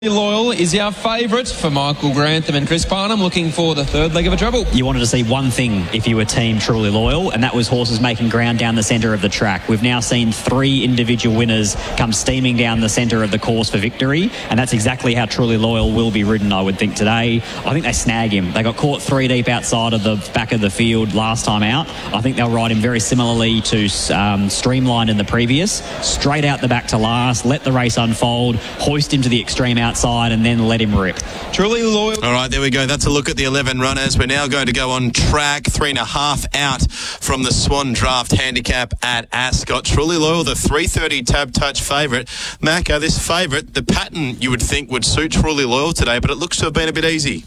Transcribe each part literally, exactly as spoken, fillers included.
Loyal is our favourite for Michael Grantham and Chris Barnum, looking for the third leg of a treble. You wanted to see one thing if you were team Truly Loyal, and that was horses making ground down the centre of the track. We've now seen three individual winners come steaming down the centre of the course for victory, and that's exactly how Truly Loyal will be ridden, I would think, today. I think they snag him. They got caught three deep outside of the back of the field last time out. I think they'll ride him very similarly to um, Streamline in the previous. Straight out the back to last, let the race unfold, hoist him to the extreme outside, and then let him rip. Truly Loyal. All right, there we go. That's a look at the eleven runners. We're now going to go on track. Three and a half out from the Swan Draft handicap at Ascot. Truly Loyal, the three thirty Tab Touch favourite. Macca, this favourite, the pattern you would think would suit Truly Loyal today, but it looks to have been a bit easy.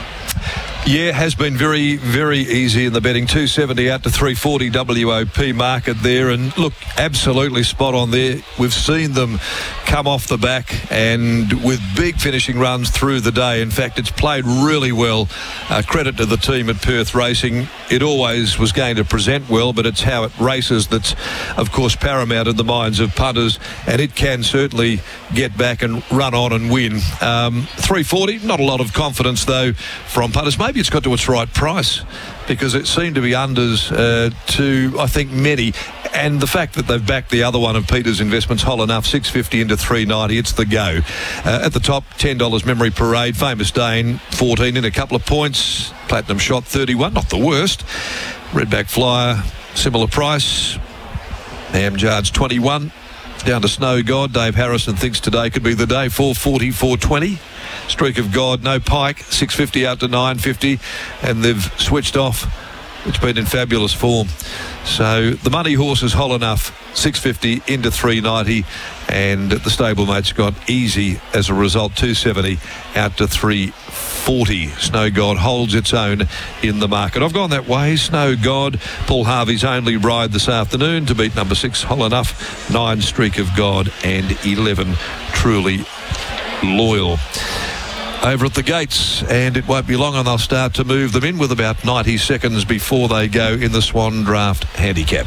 Yeah, has been very, very easy in the betting. two seventy out to three forty W O P market there. And look, absolutely spot on there. We've seen them come off the back and with big finishing runs through the day. In fact, it's played really well. Uh, credit to the team at Perth Racing. It always was going to present well, but it's how it races that's, of course, paramount in the minds of punters. And it can certainly get back and run on and win. Um, three forty, not a lot of confidence, though, from punters. Maybe it's got to its right price because it seemed to be unders uh, to, I think, many. And the fact that they've backed the other one of Peter's investments, Whole Enough, six fifty into three ninety, it's the go. Uh, at the top, ten dollars Memory Parade, Famous Dane, fourteen in a couple of points. Platinum Shot, thirty-one, not the worst. Redback Flyer, similar price. Amjard's twenty-one. Down to Snow God. Dave Harrison thinks today could be the day. four forty, four twenty. Streak of God, no Pike, six fifty out to nine fifty, and they've switched off. It's been in fabulous form. So the money horse is Whole Enough, six fifty into three ninety, and the stablemate's got Easy as a result, two seventy out to three forty. Snow God holds its own in the market. I've gone that way. Snow God, Paul Harvey's only ride this afternoon to beat number six, Whole Enough, nine Streak of God, and eleven Truly Loyal. Over at the gates, and it won't be long and they'll start to move them in with about ninety seconds before they go in the Swan Draft handicap.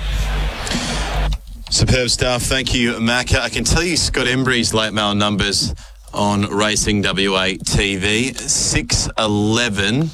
Superb stuff. Thank you, Macca. I can tell you Scott Embry's late mail numbers on Racing W A T V. six eleven.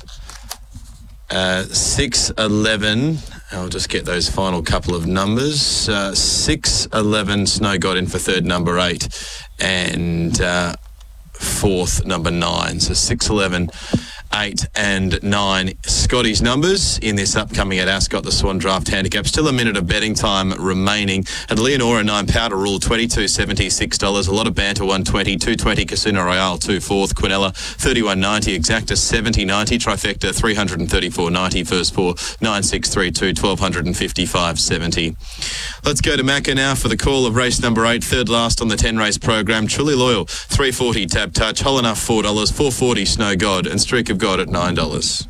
Uh, six eleven. I'll just get those final couple of numbers. Uh, six eleven, Snow got in for third, number eight. And... Uh, fourth, number nine. So six, eleven, eight and nine. Scotty's numbers in this upcoming at Ascot, the Swan Draft handicap. Still a minute of betting time remaining. At Leonora, nine powder rule, twenty-two seventy, six dollars. A lot of banter, one twenty. two twenty, Casino Royale, two fourth. Quinella, thirty-one ninety. Exacta, seventy ninety. Trifecta, three thirty-four ninety. First four, nine six three two, twelve fifty-five seventy. Let's go to Macca now for the call of race number eight, third last on the ten race program. Truly Loyal, three forty Tab Touch. Whole Enough, four dollars. four forty Snow God, and Streak of God at nine dollars.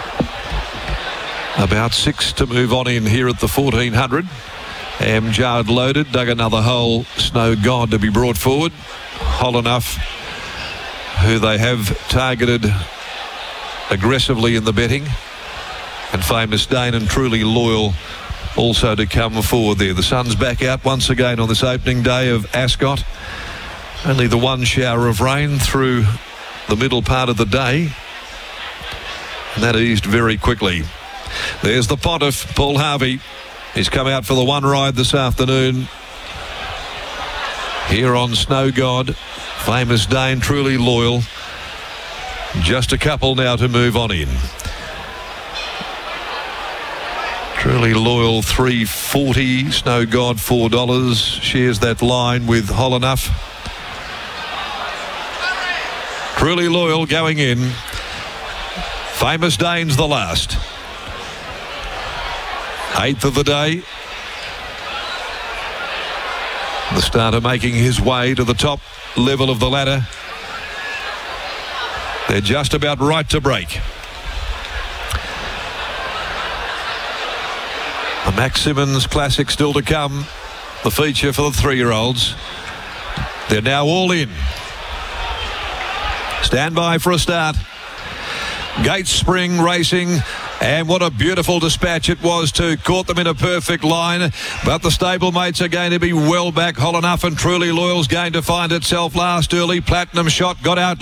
About six to move on in here at the fourteen hundred. Amjard loaded, dug another hole. Snow God to be brought forward. Whole Enough, who they have targeted aggressively in the betting, and Famous Dane and Truly Loyal also to come forward there. The sun's back out once again on this opening day of Ascot. Only the one shower of rain through the middle part of the day, and that eased very quickly. There's the Pontiff, Paul Harvey. He's come out for the one ride this afternoon here on Snow God. Famous Dane, Truly Loyal. Just a couple now to move on in. Truly Loyal, three forty. Snow God, four dollars. Shares that line with Whole Enough. Truly Loyal going in. Famous Dane's the last. Eighth of the day. The starter making his way to the top level of the ladder. They're just about right to break. The Max Simmons Classic still to come. The feature for the three-year-olds. They're now all in. Stand by for a start. Gates Spring Racing And what a beautiful dispatch it was too. Caught them in a perfect line. But the stablemates are going to be well back. Whole Enough and Truly Loyal's going to find itself last early. Platinum Shot got out